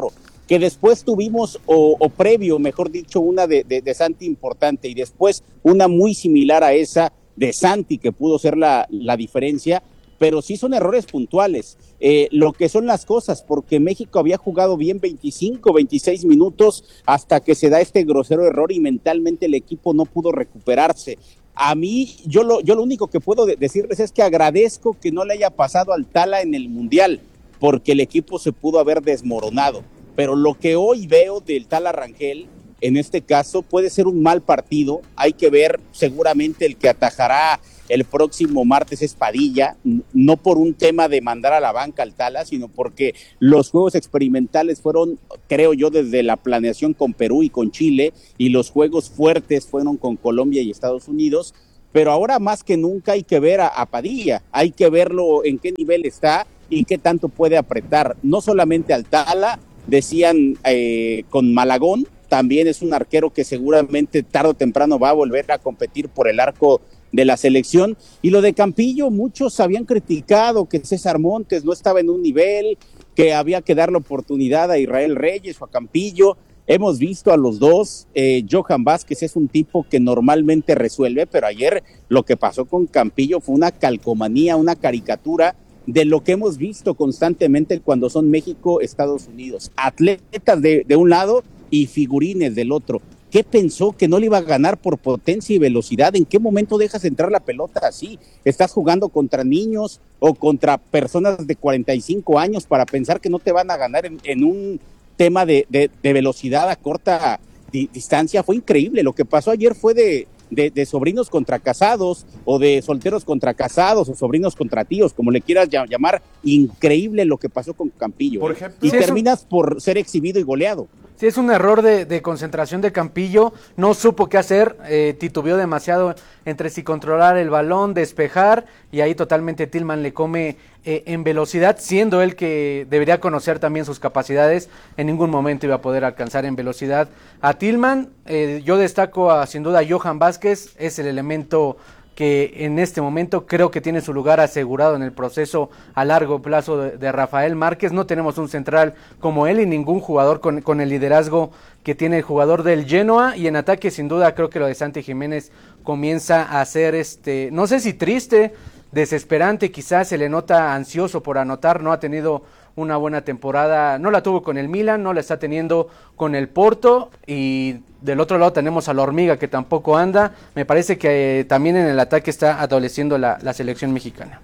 que después tuvimos, o previo, mejor dicho, una de Santi importante y después una muy similar a esa de Santi, que pudo ser la diferencia, pero sí son errores puntuales, lo que son las cosas, porque México había jugado bien 25, 26 minutos hasta que se da este grosero error y mentalmente el equipo no pudo recuperarse. A mí, yo lo único que puedo decirles es que agradezco que no le haya pasado al Tala en el Mundial, porque el equipo se pudo haber desmoronado. Pero lo que hoy veo del Tala Rangel, en este caso, puede ser un mal partido. Hay que ver, seguramente el que atajará el próximo martes es Padilla, no por un tema de mandar a la banca al Tala, sino porque los juegos experimentales fueron, creo yo, desde la planeación con Perú y con Chile, y los juegos fuertes fueron con Colombia y Estados Unidos. Pero ahora más que nunca hay que ver a Padilla, hay que verlo en qué nivel está y qué tanto puede apretar, no solamente al Tala. Decían con Malagón, también es un arquero que seguramente tarde o temprano va a volver a competir por el arco de la selección. Y lo de Campillo, muchos habían criticado que César Montes no estaba en un nivel, que había que darle oportunidad a Israel Reyes o a Campillo. Hemos visto a los dos. Johan Vázquez es un tipo que normalmente resuelve, pero ayer lo que pasó con Campillo fue una calcomanía, una caricatura de lo que hemos visto constantemente cuando son México, Estados Unidos. Atletas de un lado y figurines del otro. ¿Qué pensó? ¿Que no le iba a ganar por potencia y velocidad? ¿En qué momento dejas entrar la pelota así? ¿Estás jugando contra niños o contra personas de 45 años para pensar que no te van a ganar en un tema de velocidad a corta distancia? Fue increíble. Lo que pasó ayer fue de sobrinos contra casados, o de solteros contra casados, o sobrinos contra tíos, como le quieras llamar. Increíble lo que pasó con Campillo. Por ejemplo, y terminas por ser exhibido y goleado. Sí, es un error de concentración de Campillo, no supo qué hacer, titubeó demasiado entre si controlar el balón, despejar, y ahí totalmente Tillman le come en velocidad, siendo él que debería conocer también sus capacidades. En ningún momento iba a poder alcanzar en velocidad a Tillman. Yo destaco sin duda a Johan Vázquez, es el elemento que en este momento creo que tiene su lugar asegurado en el proceso a largo plazo de Rafael Márquez. No tenemos un central como él y ningún jugador con el liderazgo que tiene el jugador del Genoa, y en ataque sin duda creo que lo de Santi Jiménez comienza a ser no sé si triste, desesperante, quizás se le nota ansioso por anotar. No ha tenido una buena temporada, no la tuvo con el Milan, no la está teniendo con el Porto, y del otro lado tenemos a la Hormiga, que tampoco anda. Me parece que también en el ataque está adoleciendo la selección mexicana.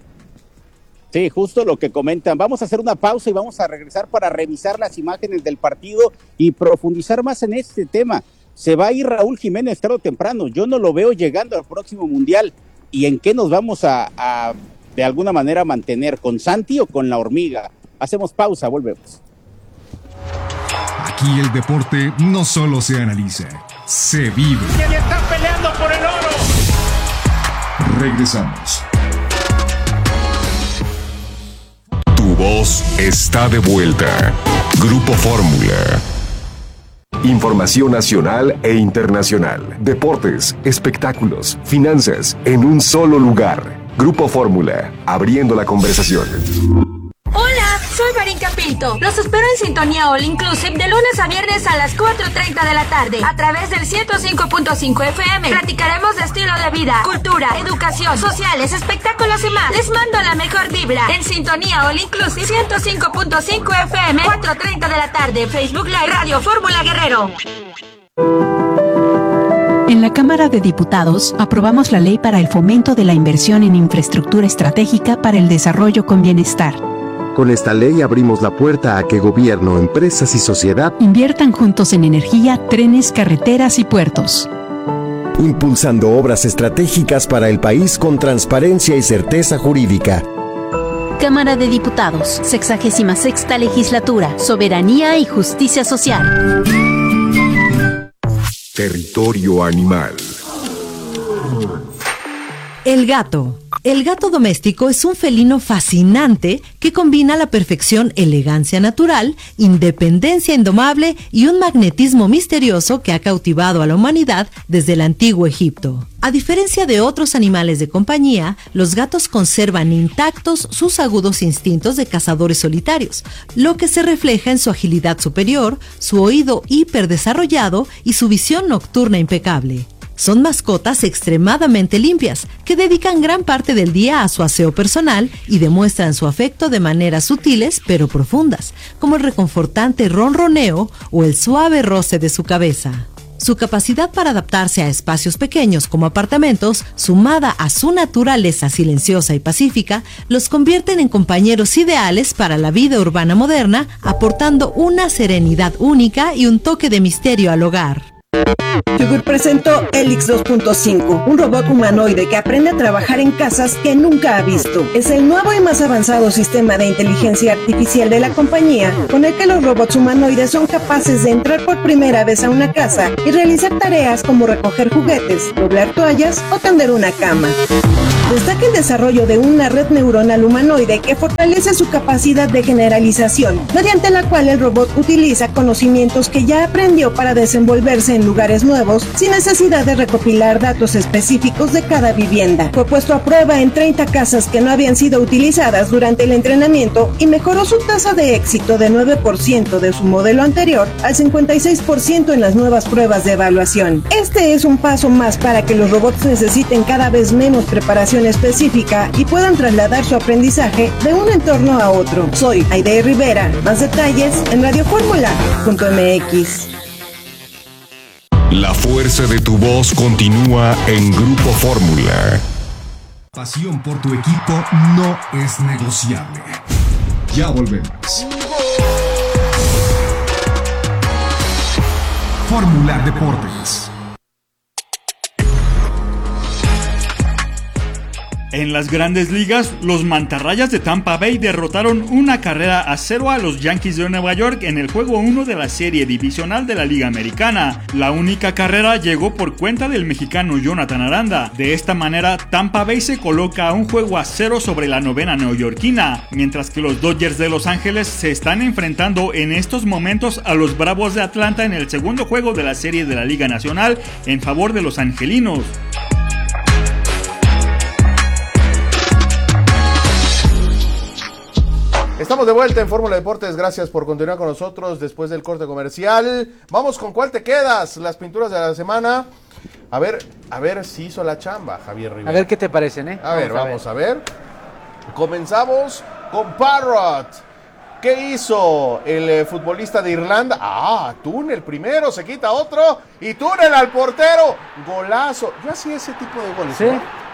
Sí, justo lo que comentan. Vamos a hacer una pausa y vamos a regresar para revisar las imágenes del partido y profundizar más en este tema. Se va a ir Raúl Jiménez tarde o temprano, yo no lo veo llegando al próximo Mundial. ¿Y en qué nos vamos a de alguna manera mantener? ¿Con Santi o con la Hormiga? Hacemos pausa, volvemos. Aquí el deporte no solo se analiza, se vive. ¿Quién está peleando por el oro? Regresamos. Tu voz está de vuelta. Grupo Fórmula. Información nacional e internacional, deportes, espectáculos, finanzas, en un solo lugar. Grupo Fórmula, abriendo la conversación. Hola, soy Marinka Pinto. Los espero en Sintonía All Inclusive de lunes a viernes a las 4:30 de la tarde a través del 105.5 FM. Platicaremos de estilo de vida, cultura, educación, sociales, espectáculos y más. Les mando la mejor vibra en Sintonía All Inclusive 105.5 FM, 4:30 de la tarde. Facebook Live Radio Fórmula Guerrero. En la Cámara de Diputados aprobamos la ley para el fomento de la inversión en infraestructura estratégica para el desarrollo con bienestar. Con esta ley abrimos la puerta a que gobierno, empresas y sociedad inviertan juntos en energía, trenes, carreteras y puertos. Impulsando obras estratégicas para el país con transparencia y certeza jurídica. Cámara de Diputados, 66ª Legislatura, Soberanía y Justicia Social. Territorio animal. El gato. El gato doméstico es un felino fascinante que combina a la perfección elegancia natural, independencia indomable y un magnetismo misterioso que ha cautivado a la humanidad desde el antiguo Egipto. A diferencia de otros animales de compañía, los gatos conservan intactos sus agudos instintos de cazadores solitarios, lo que se refleja en su agilidad superior, su oído hiperdesarrollado y su visión nocturna impecable. Son mascotas extremadamente limpias, que dedican gran parte del día a su aseo personal y demuestran su afecto de maneras sutiles pero profundas, como el reconfortante ronroneo o el suave roce de su cabeza. Su capacidad para adaptarse a espacios pequeños como apartamentos, sumada a su naturaleza silenciosa y pacífica, los convierten en compañeros ideales para la vida urbana moderna, aportando una serenidad única y un toque de misterio al hogar. Yogur presentó Helix 2.5, un robot humanoide que aprende a trabajar en casas que nunca ha visto. Es el nuevo y más avanzado sistema de inteligencia artificial de la compañía, con el que los robots humanoides son capaces de entrar por primera vez a una casa y realizar tareas como recoger juguetes, doblar toallas o tender una cama. Destaca el desarrollo de una red neuronal humanoide que fortalece su capacidad de generalización, mediante la cual el robot utiliza conocimientos que ya aprendió para desenvolverse en lugares nuevos, sin necesidad de recopilar datos específicos de cada vivienda. Fue puesto a prueba en 30 casas que no habían sido utilizadas durante el entrenamiento y mejoró su tasa de éxito de 9% de su modelo anterior al 56% en las nuevas pruebas de evaluación. Este es un paso más para que los robots necesiten cada vez menos preparación específica y puedan trasladar su aprendizaje de un entorno a otro. Soy Aide Rivera. Más detalles en radioformula.mx. La fuerza de tu voz continúa en Grupo Fórmula. Pasión por tu equipo no es negociable. Ya volvemos. Fórmula Deportes. En las Grandes Ligas, los mantarrayas de Tampa Bay derrotaron 1-0 a los Yankees de Nueva York en el juego 1 de la serie divisional de la Liga Americana. La única carrera llegó por cuenta del mexicano Jonathan Aranda. De esta manera, Tampa Bay se coloca a 1-0 sobre la novena neoyorquina, mientras que los Dodgers de Los Ángeles se están enfrentando en estos momentos a los Bravos de Atlanta en el segundo juego de la serie de la Liga Nacional en favor de los angelinos. Estamos de vuelta en Fórmula Deportes, gracias por continuar con nosotros después del corte comercial. Vamos con ¿cuál te quedas? Las pinturas de la semana. A ver si hizo la chamba, Javier Rivera. A ver qué te parecen, ¿eh? Vamos a ver. Comenzamos con Parrot. ¿Qué hizo el futbolista de Irlanda? Túnel primero, se quita otro y túnel al portero. Golazo. Yo hacía ese tipo de goles, ¿sí? ¿no?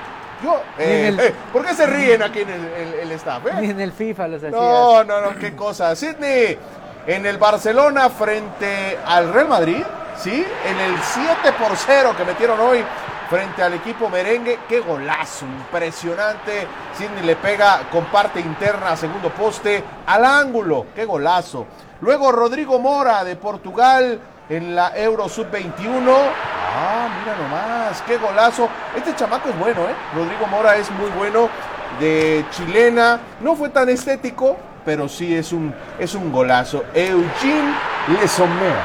¿Por qué se ríen aquí en el staff? Ni en el FIFA los hacías. No, qué cosa. Sidney, en el Barcelona frente al Real Madrid, ¿sí? En el 7-0 que metieron hoy frente al equipo merengue. Qué golazo, impresionante. Sidney le pega con parte interna, segundo poste, al ángulo. Qué golazo. Luego Rodrigo Mora de Portugal en la Euro Sub-21. Mira nomás, qué golazo. Este chamaco es bueno, Rodrigo Mora es muy bueno, de chilena. No fue tan estético, pero sí es un golazo. Eugene Le Sommer.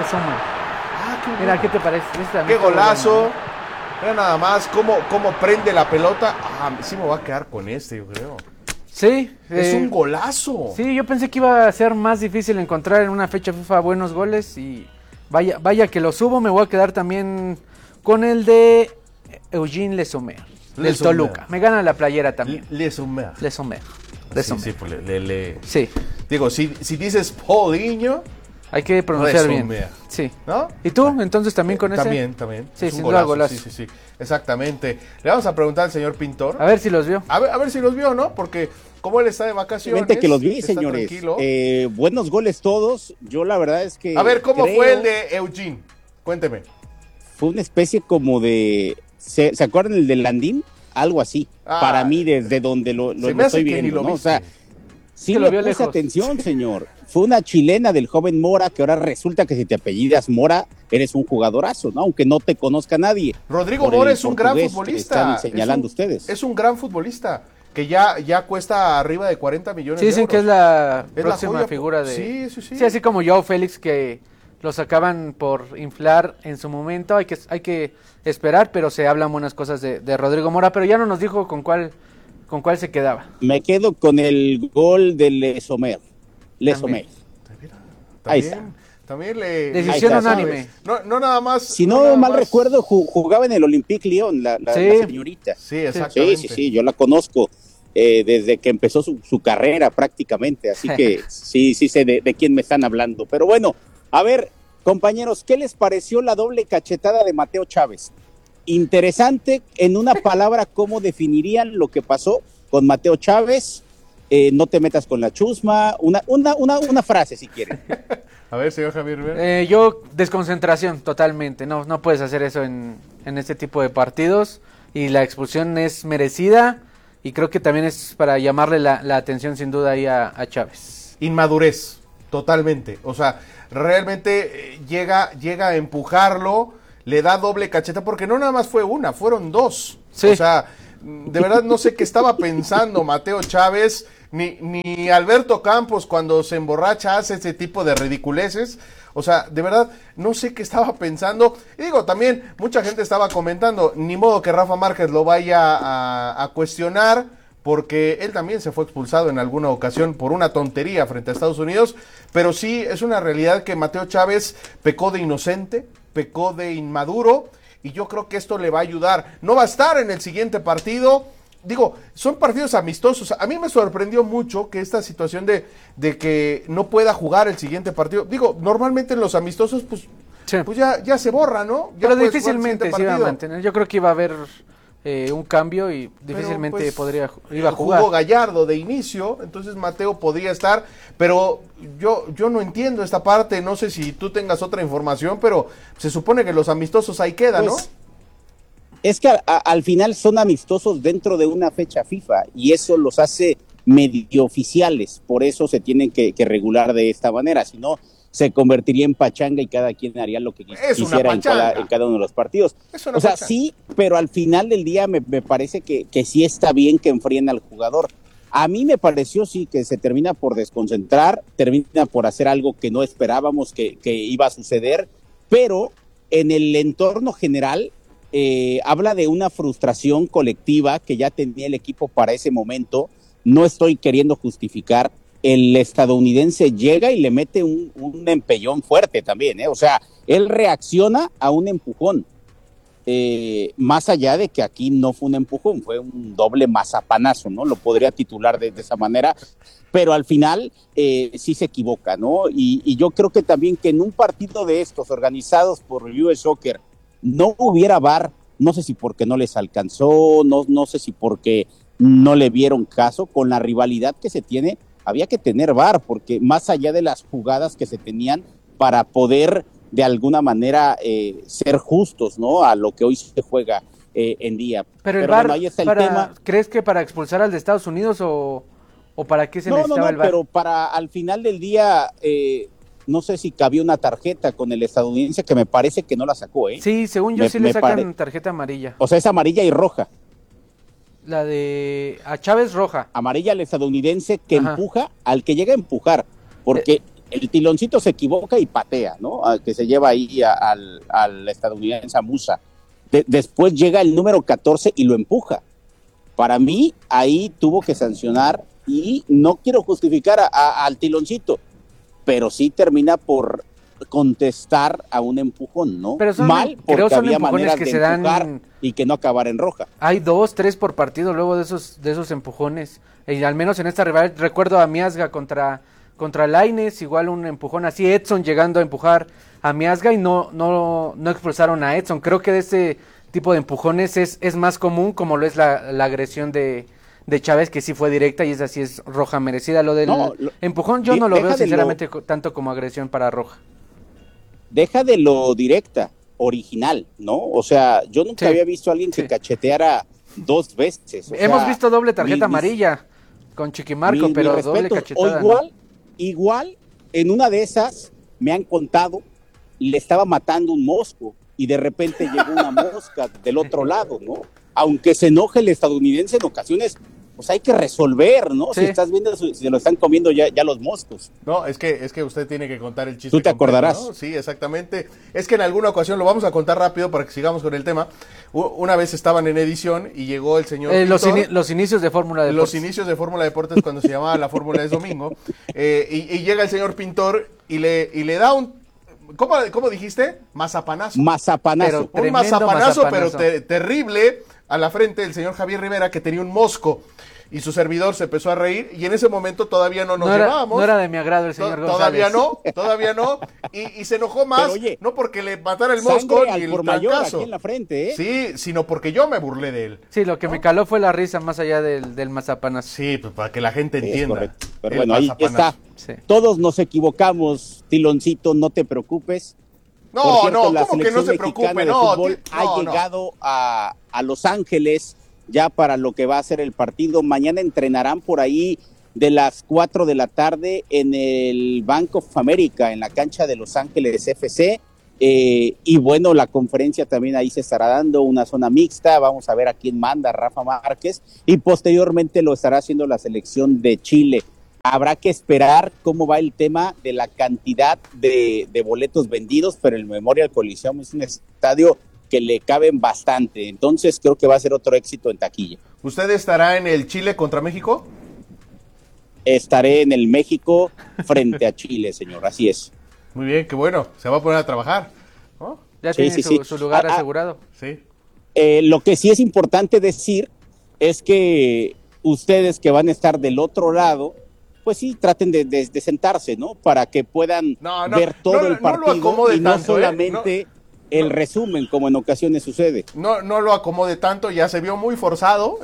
Mira, ¿qué te parece? Qué golazo. Mira nada más cómo prende la pelota. Sí me voy a quedar con este, yo creo. Sí. Es un golazo. Sí, yo pensé que iba a ser más difícil encontrar en una fecha FIFA buenos goles y vaya que lo subo. Me voy a quedar también con el de Eugene Le Sommer, del Toluca. Me gana la playera también. Le Sommer. Sí, sí. Digo, si dices Paulinho, hay que pronunciar bien. Sí. ¿No? ¿Y tú? Entonces también con ese. También. Sí, sin duda golazo. Sí. Exactamente. Le vamos a preguntar al señor Pintor. A ver si los vio. A ver si los vio, ¿no? Porque como él está de vacaciones. Obviamente que los vi, señores. Buenos goles todos. Yo la verdad es que. A ver, ¿cómo fue el de Eugene? Cuénteme. Fue una especie como de. ¿Se acuerdan el del Landín? Algo así. Para mí, desde donde lo estoy viendo, ¿no? O sea, Sí, le puse atención, señor. Fue una chilena del joven Mora, que ahora resulta que si te apellidas Mora, eres un jugadorazo, ¿no? Aunque no te conozca nadie. Rodrigo Mora es un gran futbolista. Están señalando ustedes. Es un gran futbolista, que ya cuesta arriba de 40 millones de euros. Dicen que es la próxima figura de... Sí, así como Joao Félix, que lo sacaban por inflar en su momento. Hay que esperar, pero se hablan buenas cosas de Rodrigo Mora, pero ya no nos dijo con cuál se quedaba. Me quedo con el gol de Lesomer. Ahí está. También le... Decisión unánime. No nada más... Si no mal recuerdo, jugaba en el Olympique Lyon, la señorita. Sí, exactamente. Sí, yo la conozco desde que empezó su carrera prácticamente, así que sí sé de quién me están hablando. Pero bueno, a ver, compañeros, ¿qué les pareció la doble cachetada de Mateo Chávez? Interesante, en una palabra, ¿cómo definirían lo que pasó con Mateo Chávez? No te metas con la chusma, una frase si quieren. A ver, señor Javier. Yo, desconcentración totalmente, no puedes hacer eso en este tipo de partidos, y la expulsión es merecida, y creo que también es para llamarle la atención sin duda ahí a Chávez. Inmadurez, totalmente, o sea, realmente llega a empujarlo, le da doble cacheta, porque no nada más fue una, fueron dos. Sí. O sea, de verdad no sé qué estaba pensando Mateo Chávez, ni Alberto Campos cuando se emborracha hace ese tipo de ridiculeces. O sea, de verdad, no sé qué estaba pensando. Y digo, también mucha gente estaba comentando, ni modo que Rafa Márquez lo vaya a cuestionar, porque él también se fue expulsado en alguna ocasión por una tontería frente a Estados Unidos, pero sí es una realidad que Mateo Chávez pecó de inocente, pecó de inmaduro, y yo creo que esto le va a ayudar. No va a estar en el siguiente partido. Digo, son partidos amistosos. A mí me sorprendió mucho que esta situación de que no pueda jugar el siguiente partido. Digo, normalmente en los amistosos, pues ya se borra, ¿no? Ya pero difícilmente se iba a mantener. Yo creo que iba a haber un cambio y difícilmente iba a jugar. Jugó Gallardo de inicio, entonces Mateo podría estar, pero yo no entiendo esta parte. No sé si tú tengas otra información, pero se supone que los amistosos ahí quedan, ¿no? Es que al final son amistosos dentro de una fecha FIFA, y eso los hace medio oficiales, por eso se tienen que regular de esta manera, si no se convertiría en pachanga y cada quien haría lo que quisiera en cada uno de los partidos. O sea, sí, pero al final del día me parece que sí está bien que enfríen al jugador. A mí me pareció sí que se termina por desconcentrar, termina por hacer algo que no esperábamos que iba a suceder, pero en el entorno general habla de una frustración colectiva que ya tenía el equipo para ese momento. No estoy queriendo justificar. El estadounidense llega y le mete un empellón fuerte también, o sea, él reacciona a un empujón, más allá de que aquí no fue un empujón, fue un doble mazapanazo, ¿no? Lo podría titular de esa manera, pero al final sí se equivoca, ¿no? Y yo creo que también que en un partido de estos organizados por US Soccer no hubiera VAR, no sé si porque no les alcanzó, no sé si porque no le vieron caso, con la rivalidad que se tiene, había que tener VAR, porque más allá de las jugadas que se tenían para poder de alguna manera ser justos, ¿no? A lo que hoy se juega en día. Pero el VAR, bueno, ahí está el tema. ¿Crees que para expulsar al de Estados Unidos o para qué se necesitaba el VAR? Pero para al final del día, no sé si cabía una tarjeta con el estadounidense, que me parece que no la sacó, ¿eh? Sí, según yo sí le sacan tarjeta amarilla. O sea, es amarilla y roja. La de a Chávez roja. Amarilla al estadounidense que empuja al que llega a empujar, porque el tiloncito se equivoca y patea, ¿no? Que se lleva ahí al estadounidense a Musa. Después llega el número 14 y lo empuja. Para mí, ahí tuvo que sancionar, y no quiero justificar al tiloncito, pero sí termina por contestar a un empujón, ¿no? Pero mal, porque había maneras que de se empujar dan y que no acabar en roja. Hay 2, 3 por partido luego de esos empujones. Y al menos en esta rivalidad recuerdo a Miazga contra Lainez, igual un empujón así, Edson llegando a empujar a Miazga y no expulsaron a Edson. Creo que de ese tipo de empujones es más común, como lo es la agresión de Chávez, que sí fue directa y esa sí es roja merecida. Lo del empujón yo no lo veo sinceramente tanto como agresión para roja. Deja de lo directa, original, ¿no? O sea, yo nunca había visto a alguien que cacheteara 2 veces. Hemos visto doble tarjeta amarilla Con Chiquimarco, pero doble cachetada. O igual, en una de esas, me han contado, le estaba matando un mosco y de repente llegó una mosca del otro lado, ¿no? Aunque se enoje el estadounidense en ocasiones, pues hay que resolver, ¿no? Sí. Si estás viendo, si se lo están comiendo ya los moscos. No, es que usted tiene que contar el chiste. Tú te acordarás. ¿No? Sí, exactamente. Es que en alguna ocasión, lo vamos a contar rápido para que sigamos con el tema. Una vez estaban en edición y llegó el señor los inicios de Fórmula Deportes. Los inicios de Fórmula Deportes cuando se llamaba la Fórmula es domingo. Y llega el señor Pintor y le da un... ¿Cómo dijiste? Mazapanazo. Mazapanazo. Un mazapanazo, pero terrible a la frente del señor Javier Rivera, que tenía un mosco. Y su servidor se empezó a reír y en ese momento todavía no nos llevábamos. No era de mi agrado el señor González. Todavía no. Y se enojó más, oye, no porque le matara el mosco ni el trancazo. Aquí en la frente, ¿eh? Sí, sino porque yo me burlé de él. Sí, lo que me caló fue la risa más allá del mazapanazo. Sí, pues para que la gente entienda. Pero bueno, ahí está. Sí. Todos nos equivocamos, Tiloncito, no te preocupes. No, ¿cómo que no se preocupe? No, ha llegado a Los Ángeles ya para lo que va a ser el partido. Mañana entrenarán por ahí de las 4 de la tarde en el Bank of America, en la cancha de Los Ángeles FC. Y bueno, la conferencia también ahí se estará dando, una zona mixta. Vamos a ver a quién manda, Rafa Márquez, y posteriormente lo estará haciendo la selección de Chile. Habrá que esperar cómo va el tema de la cantidad de boletos vendidos, pero el Memorial Coliseum es un estadio que le caben bastante, entonces creo que va a ser otro éxito en taquilla. ¿Usted estará en el Chile contra México? Estaré en el México frente a Chile, señor, así es. Muy bien, qué bueno, se va a poner a trabajar, ¿no? Ya tiene su lugar asegurado. Sí. Lo que sí es importante decir es que ustedes que van a estar del otro lado, pues sí, traten de sentarse, ¿no? Para que puedan ver todo el partido y no solamente el resumen, como en ocasiones sucede. No lo acomode tanto, ya se vio muy forzado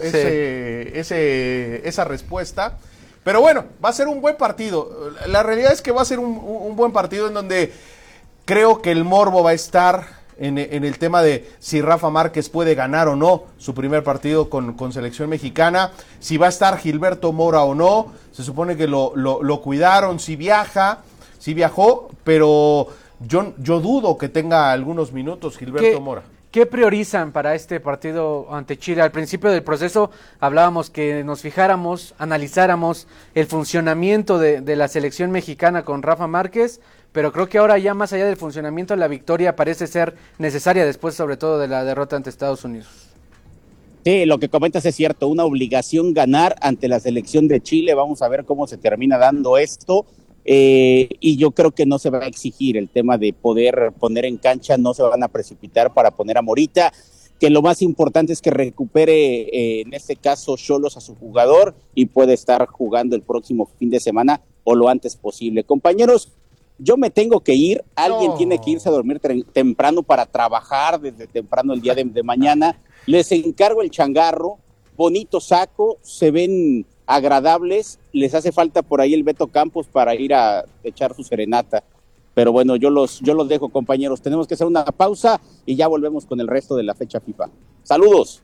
esa respuesta. Pero bueno, va a ser un buen partido. La realidad es que va a ser un buen partido en donde creo que el morbo va a estar en el tema de si Rafa Márquez puede ganar o no su primer partido con selección mexicana, si va a estar Gilberto Mora o no. Se supone que lo cuidaron, si viajó, pero yo dudo que tenga algunos minutos Gilberto Mora. ¿Qué priorizan para este partido ante Chile? Al principio del proceso hablábamos que nos fijáramos, analizáramos el funcionamiento de la selección mexicana con Rafa Márquez, pero creo que ahora ya más allá del funcionamiento, la victoria parece ser necesaria después sobre todo de la derrota ante Estados Unidos. Sí, lo que comentas es cierto, una obligación ganar ante la selección de Chile. Vamos a ver cómo se termina dando esto. Y yo creo que no se va a exigir el tema de poder poner en cancha, no se van a precipitar para poner a Morita, que lo más importante es que recupere en este caso Xolos a su jugador y puede estar jugando el próximo fin de semana o lo antes posible. Compañeros, yo me tengo que ir, alguien tiene que irse a dormir temprano para trabajar desde temprano el día de mañana. Les encargo el changarro, bonito saco, se ven agradables, les hace falta por ahí el Beto Campos para ir a echar su serenata, pero bueno, yo los dejo, compañeros, tenemos que hacer una pausa y ya volvemos con el resto de la fecha FIFA. ¡Saludos!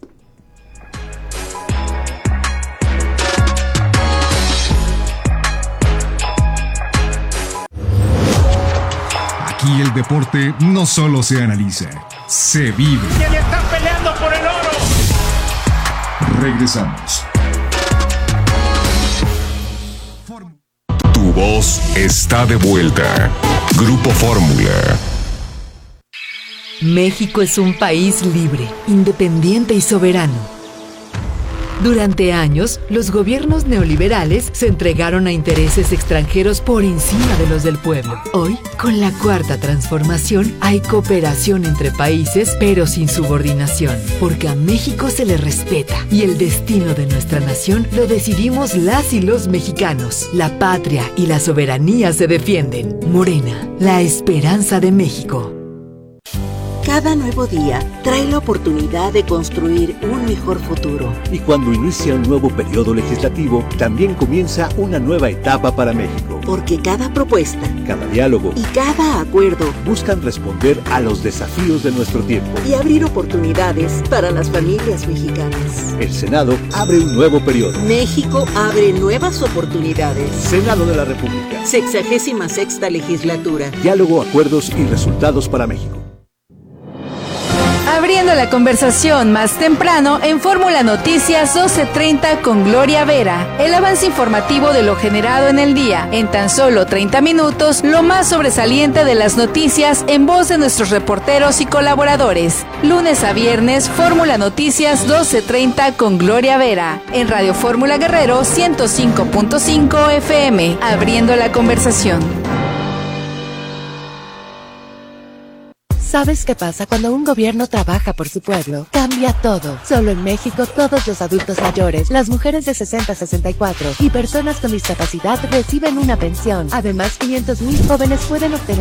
Aquí el deporte no solo se analiza, se vive. ¡Y están peleando por el oro! Regresamos. Tu voz está de vuelta. Grupo Fórmula. México es un país libre, independiente y soberano. Durante años, los gobiernos neoliberales se entregaron a intereses extranjeros por encima de los del pueblo. Hoy, con la Cuarta Transformación, hay cooperación entre países, pero sin subordinación, porque a México se le respeta y el destino de nuestra nación lo decidimos las y los mexicanos. La patria y la soberanía se defienden. Morena, la esperanza de México. Cada nuevo día trae la oportunidad de construir un mejor futuro. Y cuando inicia un nuevo periodo legislativo, también comienza una nueva etapa para México. Porque cada propuesta, cada diálogo y cada acuerdo buscan responder a los desafíos de nuestro tiempo y abrir oportunidades para las familias mexicanas. El Senado abre un nuevo periodo. México abre nuevas oportunidades. Senado de la República. 66ª legislatura. Diálogo, acuerdos y resultados para México. Abriendo la conversación más temprano en Fórmula Noticias 12:30 con Gloria Vera. El avance informativo de lo generado en el día. En tan solo 30 minutos, lo más sobresaliente de las noticias en voz de nuestros reporteros y colaboradores. Lunes a viernes, Fórmula Noticias 12:30 con Gloria Vera. En Radio Fórmula Guerrero 105.5 FM. Abriendo la conversación. ¿Sabes qué pasa cuando un gobierno trabaja por su pueblo? Cambia todo. Solo en México, todos los adultos mayores, las mujeres de 60 a 64 y personas con discapacidad reciben una pensión. Además, 500,000 jóvenes pueden obtener